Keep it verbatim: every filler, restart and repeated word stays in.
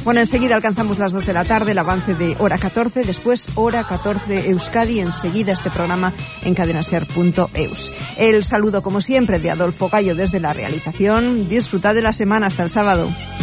Bueno, enseguida alcanzamos las dos de la tarde, el avance de Hora catorce, después Hora catorce Euskadi, enseguida este programa en cadenaser punto eus. El saludo, como siempre, de Adolfo Gallo desde la realización. Disfrutad de la semana, hasta el sábado.